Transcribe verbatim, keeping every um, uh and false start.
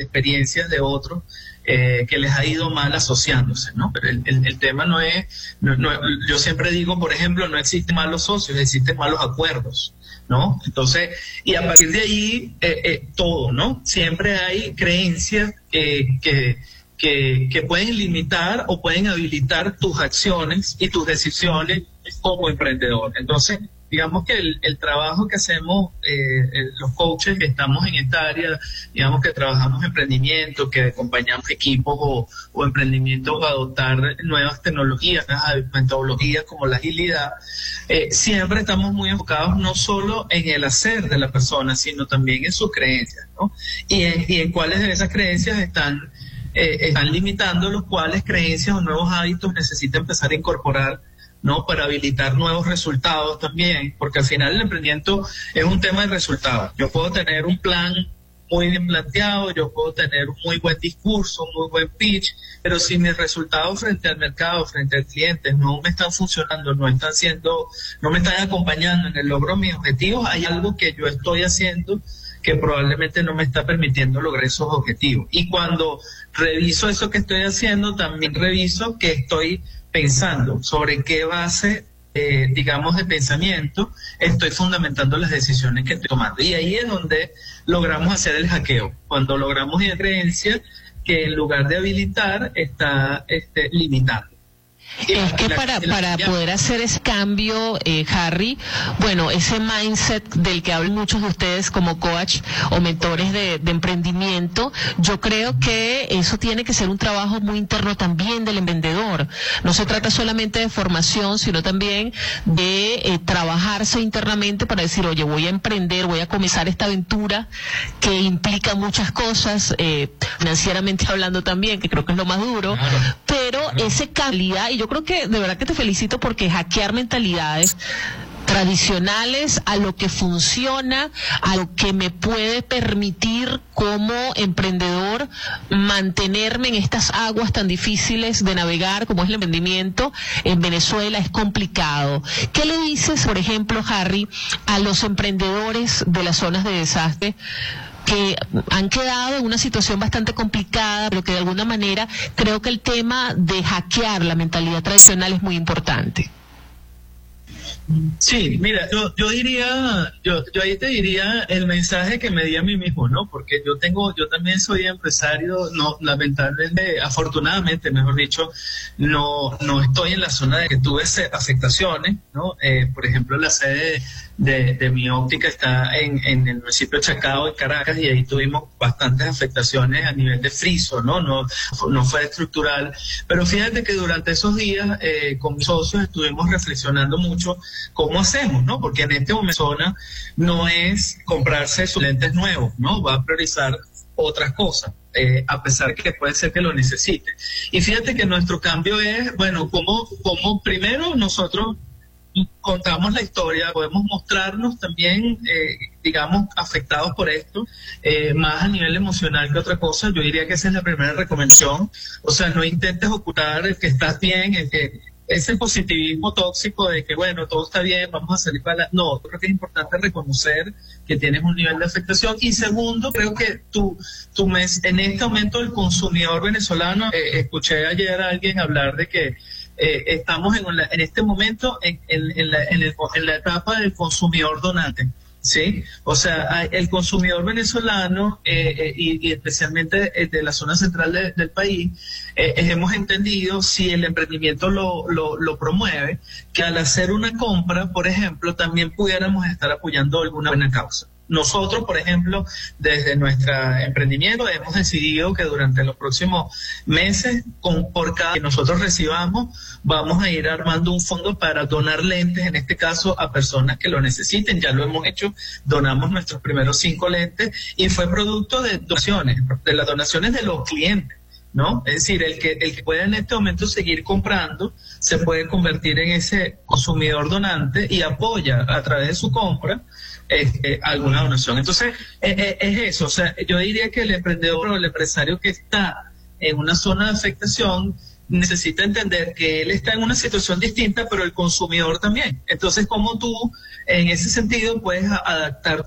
experiencias de otros eh, que les ha ido mal asociándose, ¿no? Pero el, el, el tema no es, no, no, yo siempre digo, por ejemplo, no existen malos socios, existen malos acuerdos, ¿no? Entonces, y a partir de ahí, eh, eh, todo, ¿no? Siempre hay creencias eh, que, que, que pueden limitar o pueden habilitar tus acciones y tus decisiones como emprendedor. Entonces, digamos que el, el trabajo que hacemos, eh, el, los coaches que estamos en esta área, digamos que trabajamos emprendimiento, que acompañamos equipos o, o emprendimientos a adoptar nuevas tecnologías, metodologías como la agilidad, eh, siempre estamos muy enfocados no solo en el hacer de la persona, sino también en sus creencias, ¿no? Y en, y en cuáles de esas creencias están, eh, están limitando, los cuales creencias o nuevos hábitos necesita empezar a incorporar, ¿no? Para habilitar nuevos resultados también, porque al final el emprendimiento es un tema de resultados. Yo puedo tener un plan muy bien planteado, yo puedo tener un muy buen discurso, un muy buen pitch, pero si mis resultados frente al mercado, frente al cliente, no me están funcionando, no están siendo, no me están acompañando en el logro de mis objetivos, hay algo que yo estoy haciendo que probablemente no me está permitiendo lograr esos objetivos. Y cuando reviso eso que estoy haciendo, también reviso que estoy pensando sobre qué base, eh, digamos, de pensamiento estoy fundamentando las decisiones que estoy tomando. Y ahí es donde logramos hacer el hackeo, cuando logramos la creencia que en lugar de habilitar está este, limitando. Es que para, para poder hacer ese cambio, eh, Harry, bueno, ese mindset del que hablan muchos de ustedes como coach o mentores de, de emprendimiento, yo creo que eso tiene que ser un trabajo muy interno también del emprendedor. No se trata solamente de formación, sino también de eh, trabajarse internamente para decir, oye, voy a emprender, voy a comenzar esta aventura que implica muchas cosas, eh, financieramente hablando también, que creo que es lo más duro, claro, pero claro, ese calidad, y yo creo que de verdad que te felicito porque hackear mentalidades tradicionales a lo que funciona, a lo que me puede permitir como emprendedor mantenerme en estas aguas tan difíciles de navegar como es el emprendimiento en Venezuela es complicado. ¿Qué le dices, por ejemplo, Harry, a los emprendedores de las zonas de desastre que han quedado en una situación bastante complicada, pero que de alguna manera creo que el tema de hackear la mentalidad tradicional es muy importante? Sí, mira, yo, yo diría, yo, yo ahí te diría el mensaje que me di a mí mismo, ¿no? Porque yo tengo, yo también soy empresario, no, lamentablemente, afortunadamente, mejor dicho, no, no estoy en la zona de que tuve afectaciones, ¿no? Eh, por ejemplo, la sede de, de mi óptica está en, en el municipio de Chacao, en Caracas, y ahí tuvimos bastantes afectaciones a nivel de friso, ¿no? No, no fue estructural, pero fíjate que durante esos días, eh, con mis socios estuvimos reflexionando mucho cómo hacemos, ¿no? Porque en este momento zona no es comprarse sus lentes nuevos, ¿no? Va a priorizar otras cosas, eh, a pesar que puede ser que lo necesite. Y fíjate que nuestro cambio es, bueno, como, como primero nosotros contamos la historia, podemos mostrarnos también, eh, digamos, afectados por esto, eh, más a nivel emocional que otra cosa. Yo diría que esa es la primera recomendación. O sea, no intentes ocultar el que estás bien, el que ese positivismo tóxico de que, bueno, todo está bien, vamos a salir para la... No, creo que es importante reconocer que tienes un nivel de afectación. Y segundo, creo que tu, tu mes, en este momento el consumidor venezolano, eh, escuché ayer a alguien hablar de que eh, estamos en, la, en este momento en, en, en, la, en, el, en la etapa del consumidor donante. Sí, o sea, el consumidor venezolano eh, eh, y, y especialmente de la zona central de, del país, eh, hemos entendido, si el emprendimiento lo, lo, lo promueve, que al hacer una compra, por ejemplo, también pudiéramos estar apoyando alguna buena causa. Nosotros, por ejemplo, desde nuestro emprendimiento hemos decidido que durante los próximos meses, con, por cada que nosotros recibamos, vamos a ir armando un fondo para donar lentes, en este caso a personas que lo necesiten. Ya lo hemos hecho, donamos nuestros primeros cinco lentes y fue producto de donaciones, de las donaciones de los clientes, ¿no? Es decir, el que, el que pueda en este momento seguir comprando se puede convertir en ese consumidor donante y apoya a través de su compra Este, alguna donación. Entonces, eh, eh, es eso. O sea, yo diría que el emprendedor o el empresario que está en una zona de afectación necesita entender que él está en una situación distinta, pero el consumidor también. Entonces, ¿cómo tú, en ese sentido, puedes adaptar